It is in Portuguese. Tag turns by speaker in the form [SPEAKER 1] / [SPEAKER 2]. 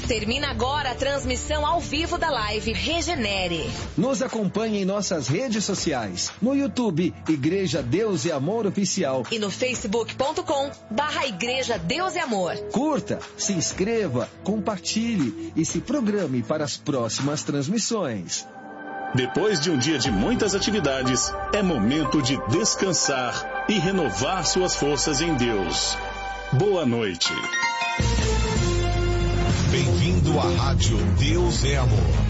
[SPEAKER 1] Termina agora a transmissão ao vivo da live Regenere.
[SPEAKER 2] Nos acompanhe em nossas redes sociais. No YouTube, Igreja Deus e Amor Oficial.
[SPEAKER 1] E no facebook.com/Igreja Deus e Amor.
[SPEAKER 2] Curta, se inscreva, compartilhe e se programe para as próximas transmissões.
[SPEAKER 3] Depois de um dia de muitas atividades, é momento de descansar e renovar suas forças em Deus. Boa noite.
[SPEAKER 4] Bem-vindo à Rádio Deus é Amor.